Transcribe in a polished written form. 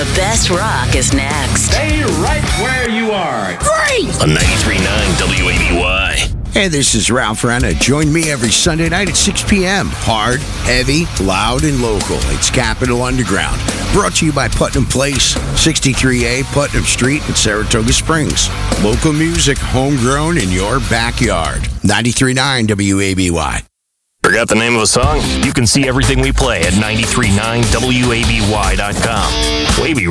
The best rock is next. Stay right where you are. Great! On 93.9 WABY. Hey, this is Ralph Renna. Join me every Sunday night at 6 p.m. Hard, heavy, loud, and local. It's Capital Underground. Brought to you by Putnam Place, 63A Putnam Street in Saratoga Springs. Local music, homegrown in your backyard. 93.9 WABY. Forgot the name of a song? You can see everything we play at 93.9WABY.com. Wavy